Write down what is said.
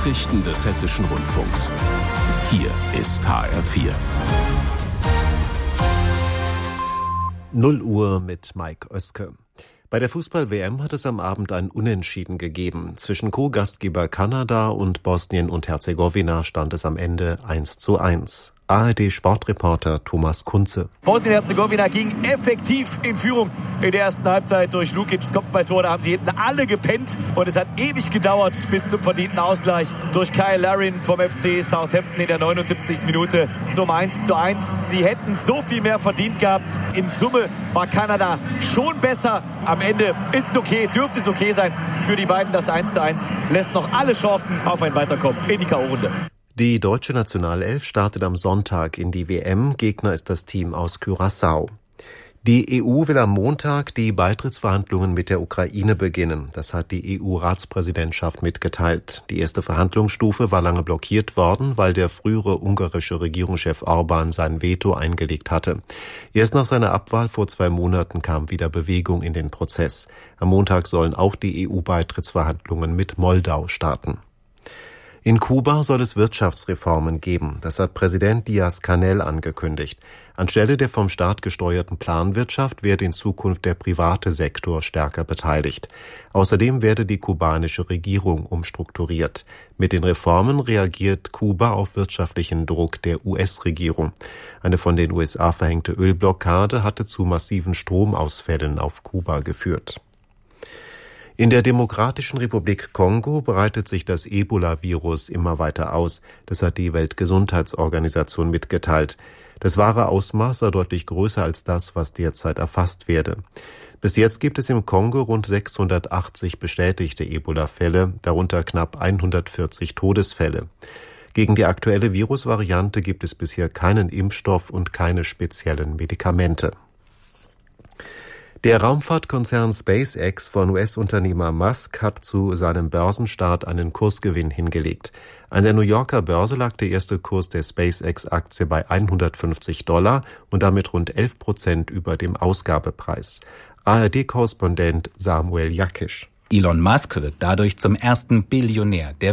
Nachrichten des Hessischen Rundfunks. Hier ist HR4. 0 Uhr mit Mike Oeske. Bei der Fußball-WM hat es am Abend ein Unentschieden gegeben. Zwischen Co-Gastgeber Kanada und Bosnien und Herzegowina stand es am Ende 1:1. ARD-Sportreporter Thomas Kunze. Bosnien-Herzegowina ging effektiv in Führung in der ersten Halbzeit durch Lukics Kopfballtor. Da haben sie hinten alle gepennt und es hat ewig gedauert bis zum verdienten Ausgleich durch Kyle Larin vom FC Southampton in der 79. Minute zum 1:1. Sie hätten so viel mehr verdient gehabt. In Summe war Kanada schon besser. Am Ende ist es okay, dürfte es okay sein für die beiden. Das 1:1 lässt noch alle Chancen auf ein Weiterkommen in die K.O.-Runde. Die deutsche Nationalelf startet am Sonntag in die WM. Gegner ist das Team aus Curaçao. Die EU will am Montag die Beitrittsverhandlungen mit der Ukraine beginnen. Das hat die EU-Ratspräsidentschaft mitgeteilt. Die erste Verhandlungsstufe war lange blockiert worden, weil der frühere ungarische Regierungschef Orbán sein Veto eingelegt hatte. Erst nach seiner Abwahl vor 2 Monaten kam wieder Bewegung in den Prozess. Am Montag sollen auch die EU-Beitrittsverhandlungen mit Moldau starten. In Kuba soll es Wirtschaftsreformen geben. Das hat Präsident Díaz-Canel angekündigt. Anstelle der vom Staat gesteuerten Planwirtschaft werde in Zukunft der private Sektor stärker beteiligt. Außerdem werde die kubanische Regierung umstrukturiert. Mit den Reformen reagiert Kuba auf wirtschaftlichen Druck der US-Regierung. Eine von den USA verhängte Ölblockade hatte zu massiven Stromausfällen auf Kuba geführt. In der Demokratischen Republik Kongo breitet sich das Ebola-Virus immer weiter aus. Das hat die Weltgesundheitsorganisation mitgeteilt. Das wahre Ausmaß sei deutlich größer als das, was derzeit erfasst werde. Bis jetzt gibt es im Kongo rund 680 bestätigte Ebola-Fälle, darunter knapp 140 Todesfälle. Gegen die aktuelle Virusvariante gibt es bisher keinen Impfstoff und keine speziellen Medikamente. Der Raumfahrtkonzern SpaceX von US-Unternehmer Musk hat zu seinem Börsenstart einen Kursgewinn hingelegt. An der New Yorker Börse lag der erste Kurs der SpaceX-Aktie bei $150 und damit rund 11% über dem Ausgabepreis. ARD-Korrespondent Samuel Jakisch. Elon Musk wird dadurch zum ersten Billionär der